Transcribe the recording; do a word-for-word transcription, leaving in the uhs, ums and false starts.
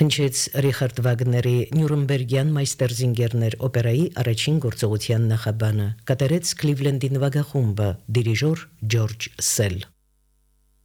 Հնչեց Ռիխարդ Վագների Նյուրնբերգյան մայստերզինգերներ օպերայի առաջին գործողության նախաբանը, կատարեց Քլիվլենդի նվագախումբը, դիրիժոր Ջորջ Սել։